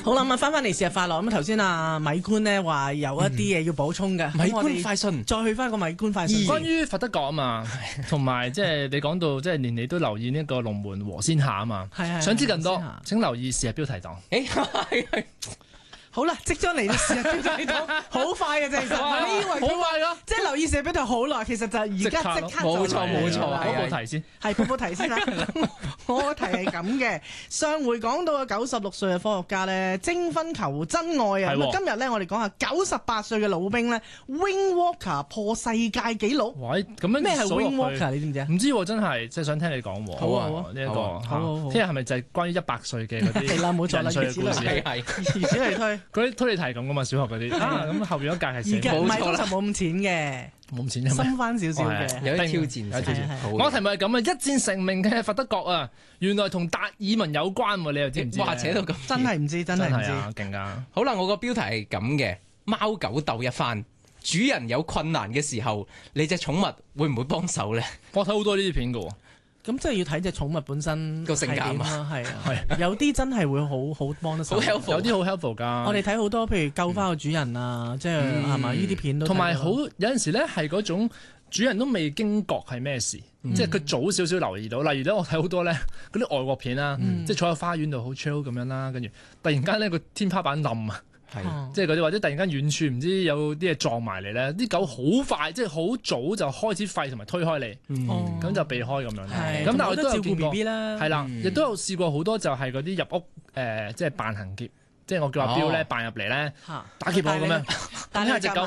好啦，咁啊翻嚟節日快樂。咁頭先啊米官呢話有一啲嘢要補充嘅， 米官快訊， 再去翻個米官快訊。 關於佛得角啊嘛，同埋即係你講到即係年年都留意呢個龍門和仙下啊嘛，想知更多請留意是日標題黨。 好啦，即將嚟到是日標題黨，好快嘅啫，其實你以為好快㗎， 即係留意是日標題好耐，其實就係而家即刻就冇錯， 報題先， 係報題先啦。我個題係咁嘅，上回講到嘅96歲嘅科學家咧，徵婚求真愛啊！咁今日咧，我哋講下98歲嘅老兵咧 ，Wing Walker 破世界紀錄。 喂，咁樣咩係 Wing Walker？你知唔知啊？ 唔知喎，真係即係想聽你講喎。 好啊， 呢一個， 好。 聽日係咪就係關於100歲嘅嗰啲？ 係啦，冇錯啦， 人歲嘅故事以此類推。 嗰啲推理題咁噶嘛，小學嗰啲咁後邊一屆係寫唔係通常冇咁淺嘅， 冇咁淺係咪？ 深翻少少嘅， 有啲挑戰。 我題目係咁啊，一戰成名嘅佛得角啊，原來同達爾文有關喎，你又知唔知？ 哇，扯到咁， 真係唔知，真係唔知， 勁㗎。 好啦，我個標題係咁嘅，貓狗鬥一番，主人有困難嘅時候，你隻寵物會唔會幫手咧？ 我睇好多呢啲片㗎喎。 咁即係要睇隻寵物本身個性格啊嘛， 係啊，有啲真係會好幫得手， 有啲好 helpful 㗎。 我哋睇好多，譬如救翻個主人啊，即係係嘛？呢啲片都同埋好有陣時咧，係嗰種主人都未驚覺係咩事，即係佢早少少留意到。例如咧，我睇好多咧嗰啲外國片啦，即係坐喺花園度好 chill 咁樣啦，跟住突然間咧個天花板冧啊！即係嗰啲，或者突然間遠處唔知有啲嘢撞埋嚟咧，啲狗好快，即係好早就開始吠同埋推開你，咁就避開咁樣。咁但係我都有照顧 BB 啦，係啦，亦都有試過好多就係嗰啲入屋即係扮行劫，即係我叫阿彪咧扮入嚟咧打劫我咁樣，但係隻狗。